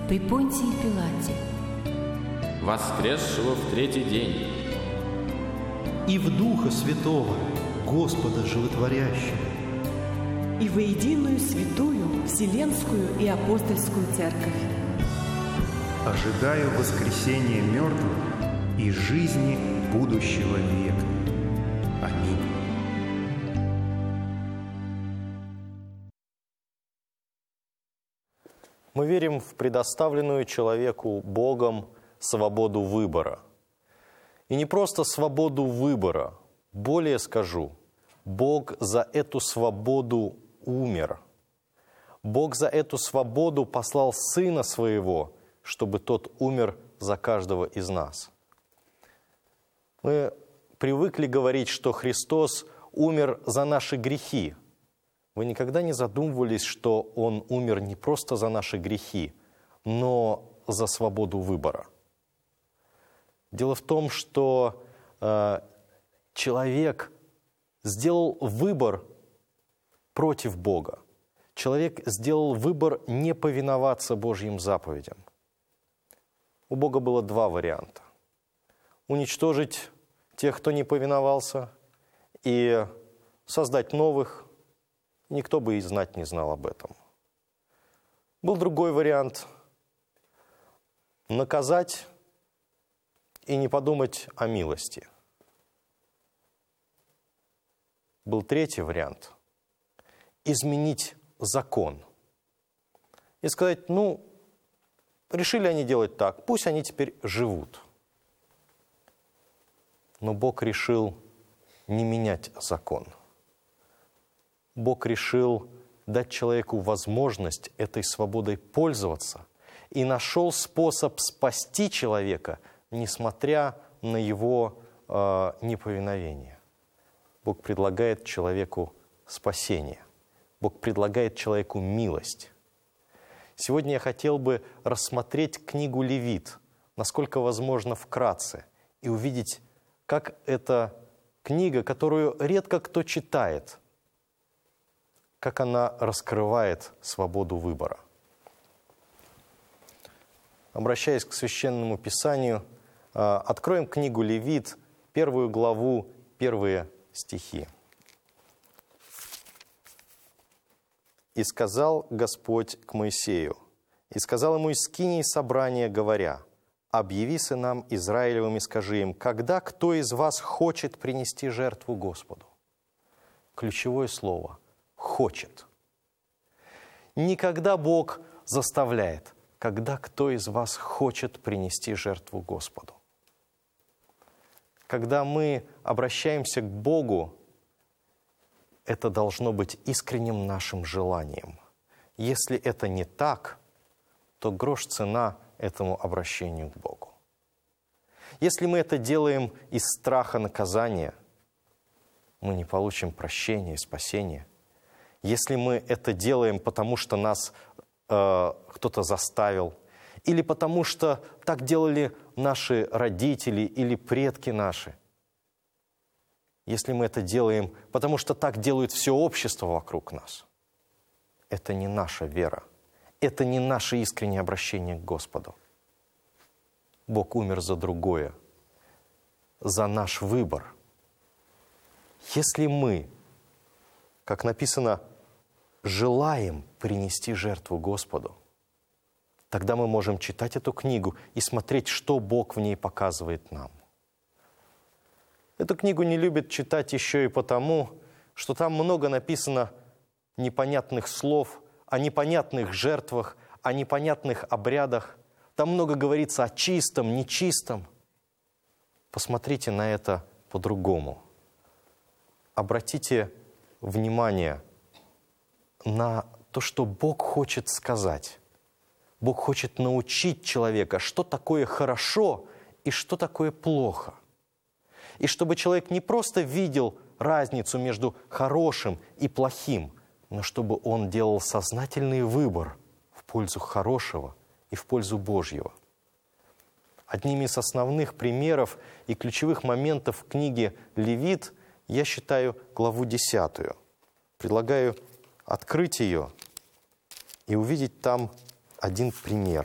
при Понтии Пилате, воскресшего в третий день, и в Духа Святого, Господа Животворящего, и во единую святую Вселенскую и Апостольскую Церковь. ожидаю воскресения мертвых и жизни будущего века. Аминь. Мы верим в предоставленную человеку Богом свободу выбора. И не просто свободу выбора, более скажу, Бог за эту свободу умер. Бог за эту свободу послал Сына Своего, чтобы Тот умер за каждого из нас. Мы привыкли говорить, что Христос умер за наши грехи. Вы никогда не задумывались, что Он умер не просто за наши грехи, но за свободу выбора? Дело в том, что человек сделал выбор против Бога. Человек сделал выбор не повиноваться Божьим заповедям. У Бога было два варианта. Уничтожить тех, кто не повиновался, и создать новых. Никто бы и знать не знал об этом. Был другой вариант – наказать и не подумать о милости. Был третий вариант – изменить закон. И сказать, решили они делать так, пусть они теперь живут. Но Бог решил не менять закон. Бог решил дать человеку возможность этой свободой пользоваться и нашел способ спасти человека, несмотря на его неповиновение. Бог предлагает человеку спасение. Бог предлагает человеку милость. Сегодня я хотел бы рассмотреть книгу Левит, насколько возможно вкратце, и увидеть, как эта книга, которую редко кто читает, как она раскрывает свободу выбора. Обращаясь к Священному Писанию, откроем книгу Левит, 1 главу, 1 стихи. «И сказал Господь к Моисею, и сказал ему из скинии собрания, говоря, объяви сынам Израилевым и скажи им, когда кто из вас хочет принести жертву Господу». Ключевое слово – «хочет». Никогда Бог заставляет, когда кто из вас хочет принести жертву Господу. Когда мы обращаемся к Богу, это должно быть искренним нашим желанием. Если это не так, то грош цена этому обращению к Богу. Если мы это делаем из страха наказания, мы не получим прощения и спасения. Если мы это делаем, потому что нас кто-то заставил, или потому что так делали наши родители или предки наши, если мы это делаем, потому что так делает все общество вокруг нас, это не наша вера, это не наше искреннее обращение к Господу. Бог умер за другое, за наш выбор. Если мы, как написано, желаем принести жертву Господу, тогда мы можем читать эту книгу и смотреть, что Бог в ней показывает нам. Эту книгу не любят читать еще и потому, что там много написано непонятных слов, о непонятных жертвах, о непонятных обрядах. Там много говорится о чистом, нечистом. Посмотрите на это по-другому. Обратите внимание на то, что Бог хочет сказать. Бог хочет научить человека, что такое хорошо и что такое плохо. И чтобы человек не просто видел разницу между хорошим и плохим, но чтобы он делал сознательный выбор в пользу хорошего и в пользу Божьего. Одними из основных примеров и ключевых моментов в книге Левит я считаю главу 10. Предлагаю открыть ее и увидеть там один пример.